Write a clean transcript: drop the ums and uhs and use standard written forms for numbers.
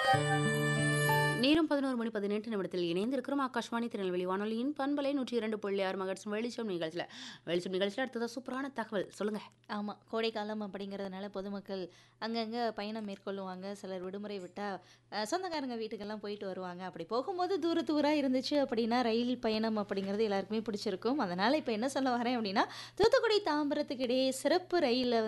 நேரம் 11 மணி 18 நிமிடத்தில் இணைந்திருக்கிறோம். ஆகாஷ்வாணி திருநெல்வேலி வானொலியின் பண்பலை 102.6 மகட்ஸ் வெளிச்சம் நிகழ்ச்சியில் அடுத்ததா சூப்பரான தகவல் சொல்லுங்க. ஆமா. கோடைக்காலம் அப்படிங்கிறதுனால பொதுமக்கள் அங்கங்க பயணம் மேற்கொள்ளுவாங்க. சிலர் விடுமுறை விட்டா சொந்தக்காரங்க வீட்டுக்கெல்லாம் போயிட்டு வருவாங்க. அப்படி போகும்போது தூரா இருந்துச்சு அப்படின்னா, ரயில் பயணம் அப்படிங்கிறது எல்லாருக்குமே பிடிச்சிருக்கும். அதனால இப்ப என்ன சொல்ல வரேன் அப்படின்னா, தூத்துக்குடி தாம்பரத்துக்கு இடையே சிறப்பு ரயில்ல